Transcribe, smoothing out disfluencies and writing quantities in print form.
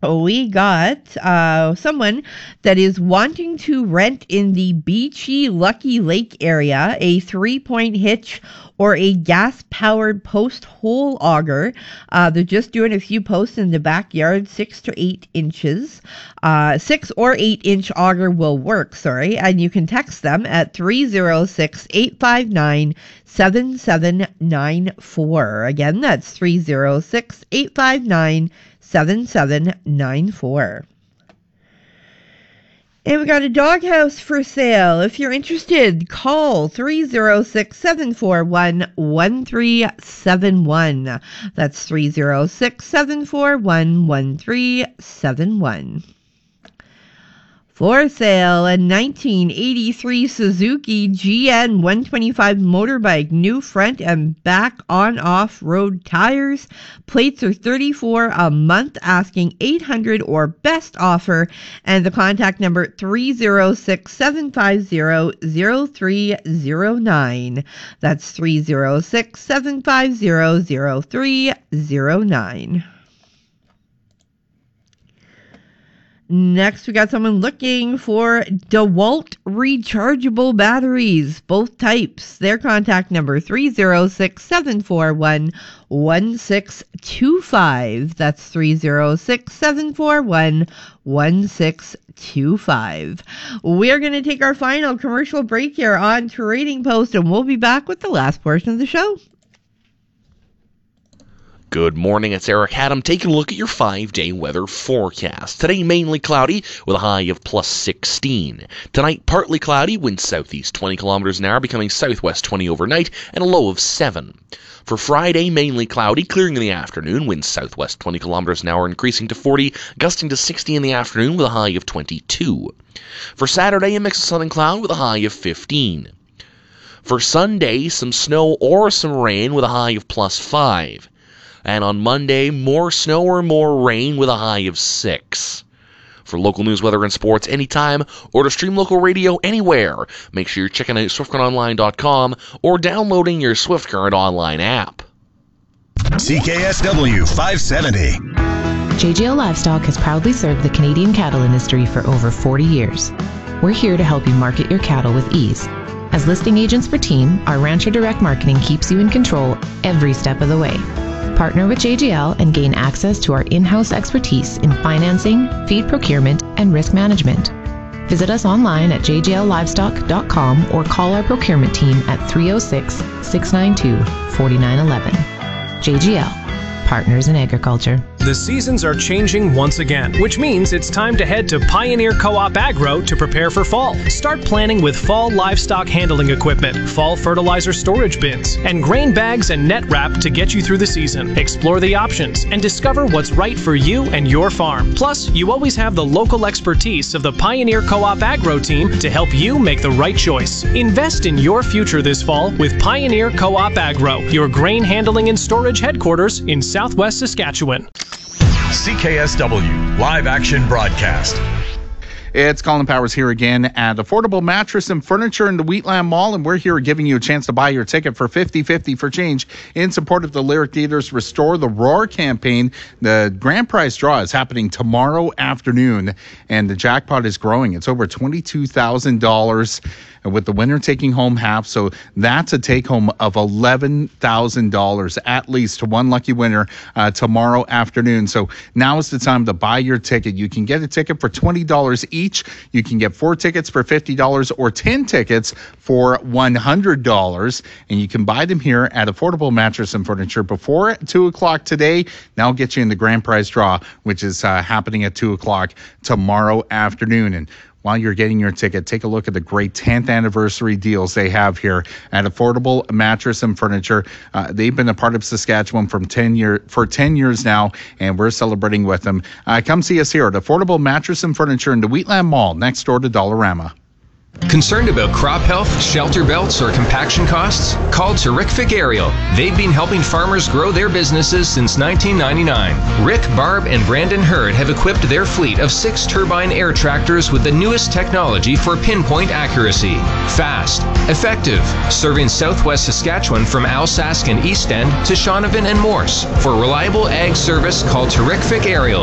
We got someone that is wanting to rent in the beachy Lucky Lake area a 3-point hitch or a gas-powered post hole auger. They're just doing a few posts in the backyard, 6 to 8 inches. 6 or 8 inch auger will work, and you can text them at 306-859-7794. Again, that's 306-859-7794. And we got a doghouse for sale. If you're interested, call 306-741-1371. That's 306-741-1371. For sale, a 1983 Suzuki GN 125 motorbike, new front and back on-off-road tires. Plates are $34 a month, asking $800 or best offer, and the contact number 306-750-0309. That's 306-750-0309. Next, we got someone looking for DeWalt rechargeable batteries, both types. Their contact number, 306-741-1625. That's 306-741-1625. We're going to take our final commercial break here on Trading Post, and we'll be back with the last portion of the show. Good morning, it's Eric Haddam taking a look at your 5-day weather forecast. Today, mainly cloudy with a high of plus 16. Tonight, partly cloudy, winds southeast 20 kilometers an hour, becoming southwest 20 overnight, and a low of 7. For Friday, mainly cloudy, clearing in the afternoon, winds southwest 20 kilometers an hour, increasing to 40, gusting to 60 in the afternoon with a high of 22. For Saturday, a mix of sun and cloud with a high of 15. For Sunday, some snow or some rain with a high of plus 5. And on Monday, more snow or more rain with a high of 6. For local news, weather, and sports anytime, or to stream local radio anywhere, make sure you're checking out SwiftCurrentOnline.com or downloading your SwiftCurrent online app. CKSW 570. JGL Livestock has proudly served the Canadian cattle industry for over 40 years. We're here to help you market your cattle with ease. As listing agents for Team, our Rancher Direct Marketing keeps you in control every step of the way. Partner with JGL and gain access to our in-house expertise in financing, feed procurement, and risk management. Visit us online at jgllivestock.com or call our procurement team at 306-692-4911. JGL, Partners in Agriculture. The seasons are changing once again, which means it's time to head to Pioneer Co-op Agro to prepare for fall. Start planning with fall livestock handling equipment, fall fertilizer storage bins, and grain bags and net wrap to get you through the season. Explore the options and discover what's right for you and your farm. Plus, you always have the local expertise of the Pioneer Co-op Agro team to help you make the right choice. Invest in your future this fall with Pioneer Co-op Agro, your grain handling and storage headquarters in Southwest Saskatchewan. CKSW Live Action Broadcast. It's Colin Powers here again at Affordable Mattress and Furniture in the Wheatland Mall, and we're here giving you a chance to buy your ticket for 50/50 for change in support of the Lyric Theatre's Restore the Roar campaign. The grand prize draw is happening tomorrow afternoon, and the jackpot is growing. It's over $22,000. With the winner taking home half. So that's a take home of $11,000 at least to one lucky winner tomorrow afternoon. So now is the time to buy your ticket. You can get a ticket for $20 each. You can get 4 tickets for $50 or 10 tickets for $100. And you can buy them here at Affordable Mattress and Furniture before 2 o'clock today. Now get you in the grand prize draw, which is happening at 2 o'clock tomorrow afternoon. And while you're getting your ticket, take a look at the great 10th anniversary deals they have here at Affordable Mattress and Furniture. They've been a part of Saskatchewan for 10 years now, and we're celebrating with them. Come see us here at Affordable Mattress and Furniture in the Wheatland Mall, next door to Dollarama. Concerned about crop health, shelter belts, or compaction costs? Call Terrific Aerial. They've been helping farmers grow their businesses since 1999. Rick, Barb, and Brandon Hurd have equipped their fleet of 6 turbine air tractors with the newest technology for pinpoint accuracy. Fast, effective, serving southwest Saskatchewan from Alsace and East End to Shaunavon and Morse. For reliable ag service, call Terrific Aerial